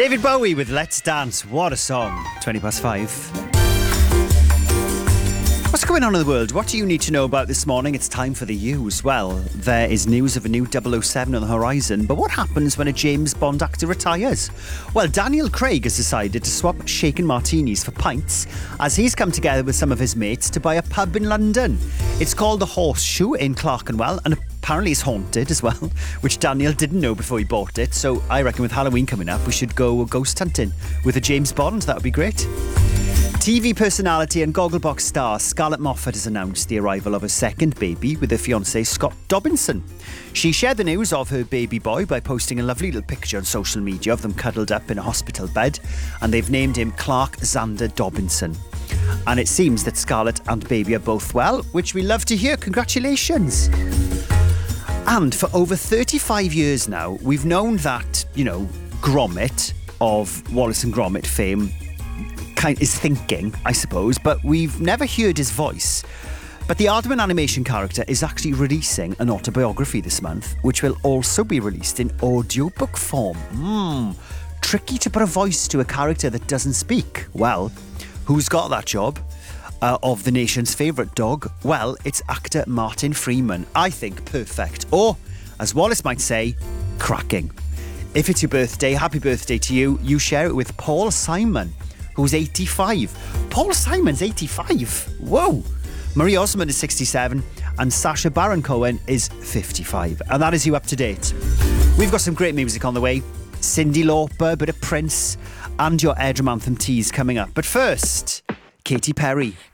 David Bowie with Let's Dance. What a song. 20 past 5. What's going on in the world? What do you need to know about this morning? It's time for the news. Well, there is news of a new 007 on the horizon, but what happens when a James Bond actor retires? Well, Daniel Craig has decided to swap shaken martinis for pints as he's come together with some of his mates to buy a pub in London. It's called the Horseshoe in Clerkenwell, and apparently it's haunted as well, which Daniel didn't know before he bought it. So I reckon with Halloween coming up, we should go ghost hunting with a James Bond. That would be great. TV personality and Gogglebox star Scarlett Moffat has announced the arrival of her second baby with her fiancé Scott Dobinson. She shared the news of her baby boy by posting a lovely little picture on social media of them cuddled up in a hospital bed, and they've named him Clark Xander Dobinson. And it seems that Scarlett and baby are both well, which we love to hear. Congratulations. And for over 35 years now, we've known that, Gromit of Wallace and Gromit fame is thinking, I suppose, but we've never heard his voice. But the Aardman animation character is actually releasing an autobiography this month, which will also be released in audiobook form. Tricky to put a voice to a character that doesn't speak. Well, who's got that job? Of the nation's favourite dog? Well, it's actor Martin Freeman. I think perfect. Or, as Wallace might say, cracking. If it's your birthday, happy birthday to you. You share it with Paul Simon, who's 85. Paul Simon's 85. Whoa. Marie Osmond is 67 and Sacha Baron Cohen is 55. And that is you up to date. We've got some great music on the way. Cyndi Lauper, a bit of Prince, and your Airdrum Anthem teas coming up. But first, Katy Perry.